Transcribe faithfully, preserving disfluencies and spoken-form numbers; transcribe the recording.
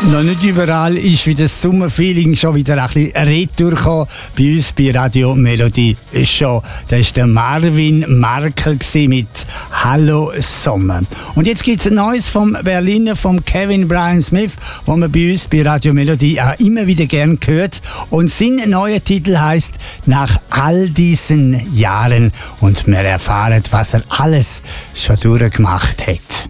Noch nicht überall ist wie das Sommerfeeling schon wieder ein bisschen retour gekommen. Bei uns bei Radio Melodie ist schon. Da war der Marvin Markel mit «Hallo Sommer». Und jetzt gibt es ein Neues vom Berliner, vom Kevin Brian Smith, den man bei uns bei Radio Melodie auch immer wieder gern hört. Und sein neuer Titel heisst «Nach all diesen Jahren». Und wir erfahren, was er alles schon durchgemacht hat.